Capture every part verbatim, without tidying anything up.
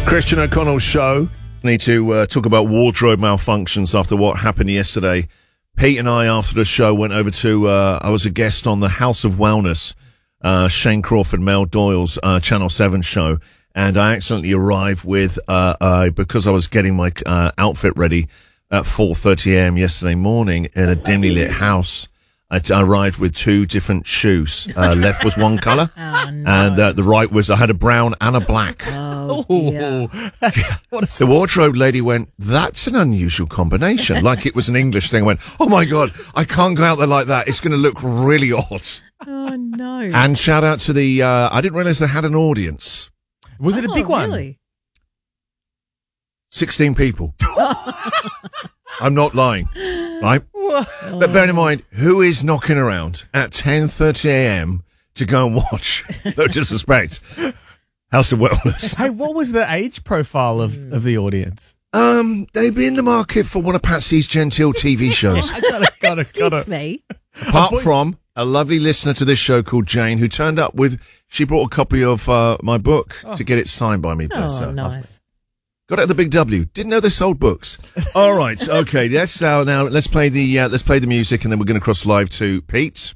Christian O'Connell Show. Need to uh, talk about wardrobe malfunctions after what happened yesterday. Pete and I, after the show, went over to, uh, I was a guest on the House of Wellness, uh, Shane Crawford, Mel Doyle's uh, Channel seven show, and I accidentally arrived with, uh, uh, because I was getting my uh, outfit ready at four thirty a.m. yesterday morning in a dimly lit house. I, I arrived with two different shoes. Uh, left was one colour, oh, no. and uh, the right was, I had a brown and a black. Oh, dear. What a the wardrobe lady went, that's an unusual combination. Like it was an English thing. I went, oh my God, I can't go out there like that. It's going to look really odd. Oh, no. And shout out to the, uh, I didn't realise they had an audience. Was it oh, a big one? Really? sixteen people. I'm not lying, right? But bear in mind, who is knocking around at ten thirty a.m. to go and watch, no disrespect, House of Wellness? Hey, what was the age profile of, of the audience? Um, they'd be in the market for one of Patsy's genteel T V shows. I got it, got it, got Excuse it. me. Apart boy- from a lovely listener to this show called Jane, who turned up with, she brought a copy of uh, my book to get it signed by me. Bless Oh, her. nice. Got it at the Big W. Didn't know they sold books. All right, okay. Let's uh, now let's play the uh, let's play the music, and then we're going to cross live to Pete.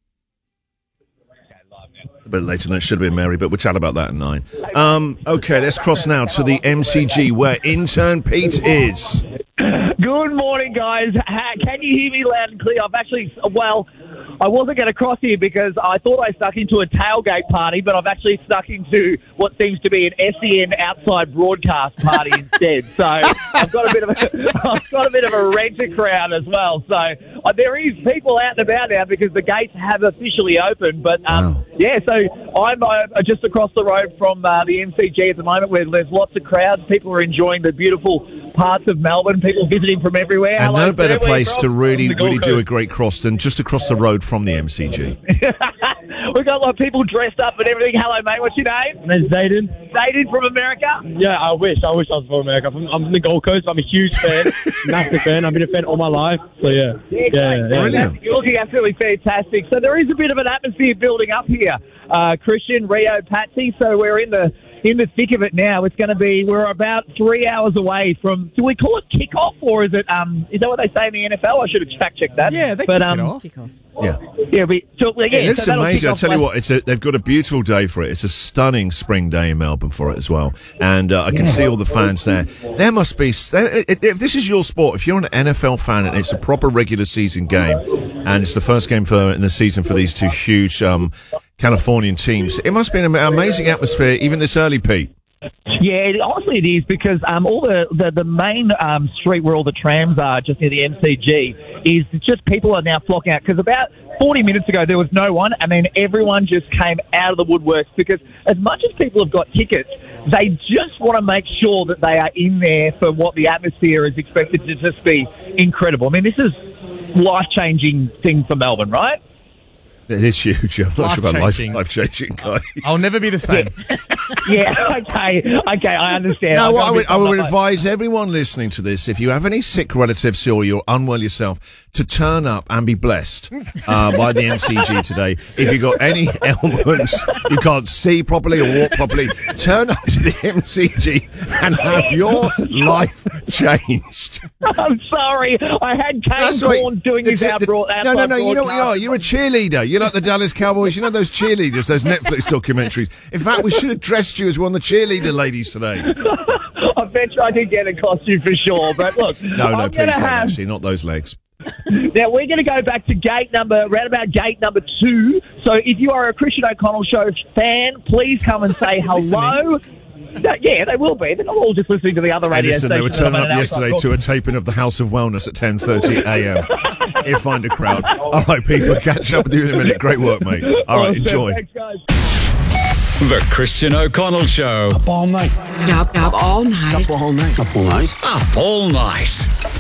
A bit later than it should have been, Mary, but we'll chat about that at nine. Um, okay, let's cross now to the M C G, where intern Pete is. Good morning, guys. Ha- Can you hear me loud and clear? I've actually, well, I wasn't going to cross here because I thought I stuck into a tailgate party, but I've actually stuck into what seems to be an S E N outside broadcast party instead. So I've got a bit of a, I've got a bit of a renter crowd as well. So uh, there is people out and about now because the gates have officially opened. But um, Wow. yeah, so I'm uh, just across the road from uh, the M C G at the moment, where there's lots of crowds. People are enjoying the beautiful parts of Melbourne. People visiting from everywhere. And Hello, no better sir. Where you place from? to really, From the Gold really do a Coast. great cross than just across the road from the M C G. We've got a lot of people dressed up and everything. Hello, mate. What's your name? My name's Zayden. Zayden from America. Yeah, I wish. I wish I was from America. I'm, I'm from the Gold Coast. I'm a huge fan, massive fan. I've been a fan all my life. So, yeah. Yeah, yeah, great. yeah. Brilliant. You're looking absolutely fantastic. So there is a bit of an atmosphere building up here. Uh, Christian, Rio, Patsy. So we're in the in the thick of it now. It's going to be. We're about three hours away from. Do we call it kickoff, or is it? Um, is that what they say in the N F L? I should have fact checked that. Yeah, they but, kick um, it off. Kick off. Yeah. Yeah, we. So, yeah, It looks so that'll amazing. kick I'll off tell you like- what, it's a, they've got a beautiful day for it. It's a stunning spring day in Melbourne for it as well. And uh, I can see all the fans there. There must be, if this is your sport, if you're an N F L fan and it's a proper regular season game, and it's the first game for in the season for these two huge um, Californian teams, it must be an amazing atmosphere even this early, Pete. Yeah, it, honestly it is because um, all the, the, the main um, street where all the trams are just near the M C G is just people are now flocking out because about forty minutes ago there was no one and then everyone just came out of the woodworks because as much as people have got tickets, they just want to make sure that they are in there for what the atmosphere is expected to just be incredible. I mean, this is life-changing thing for Melbourne, right? It is huge. I'm not sure about life, Life-changing. life-changing, guys. I'll never be the same. Yeah, okay, okay, I understand. No, I've what got I a would, bit I would on my- advise everyone listening to this, if you have any sick relatives or you're unwell yourself, to turn up and be blessed uh, by the M C G today. If you've got any ailments, you can't see properly or walk properly, turn up to the M C G and have your life changed. I'm sorry, I had Kane That's right. Corn doing The- his the- outbroad. No, no, no. You know what you are? You're a cheerleader. You're like the Dallas Cowboys. You know those cheerleaders, those Netflix documentaries. In fact, we should have dressed you as one of the cheerleader ladies today. I bet you I did get a costume for sure, but look, No, no, I'm please gonna don't, have, actually. Not those legs. now we're going to go back to gate number, round about gate number two. So if you are a Christian O'Connell Show fan, please come and say hello. No, yeah, they will be. They're not all just listening to the other Hey, radio listen, they were stations. turning up yesterday to a taping of the House of Wellness at ten thirty a.m. He'll find a crowd. All right, people, catch up with you in a minute. Great work, mate. All right, enjoy. Thanks, guys. The Christian O'Connell Show. Up all night. Up, up all night. Up all night. Up all night. Up all night.